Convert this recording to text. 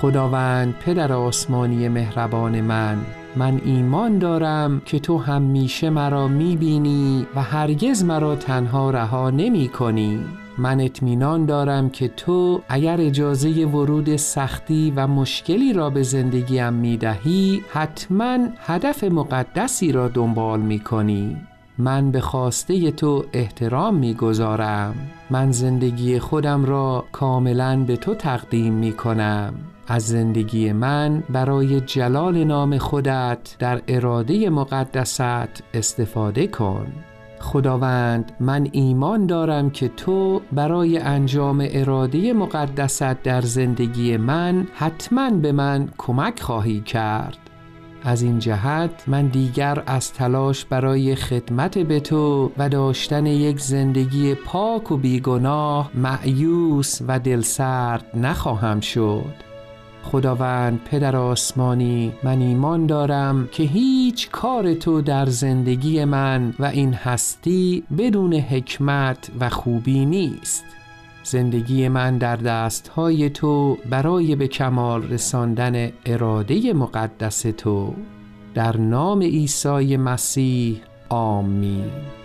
خداوند پدر آسمانی مهربان من ایمان دارم که تو همیشه مرا می‌بینی و هرگز مرا تنها رها نمی‌کنی. من اطمینان دارم که تو اگر اجازه ورود سختی و مشکلی را به زندگیم می‌دهی، حتماً هدف مقدسی را دنبال می‌کنی. من به خواسته تو احترام می‌گذارم. من زندگی خودم را کاملاً به تو تقدیم می‌کنم. از زندگی من برای جلال نام خودت در اراده مقدست استفاده کن. خداوند، من ایمان دارم که تو برای انجام اراده مقدست در زندگی من حتماً به من کمک خواهی کرد. از این جهت من دیگر از تلاش برای خدمت به تو و داشتن یک زندگی پاک و بیگناه مایوس و دلسرد نخواهم شد. خداوند پدر آسمانی، من ایمان دارم که هیچ کار تو در زندگی من و این هستی بدون حکمت و خوبی نیست. زندگی من در دستهای تو برای به کمال رساندن اراده مقدس تو. در نام عیسی مسیح، آمین.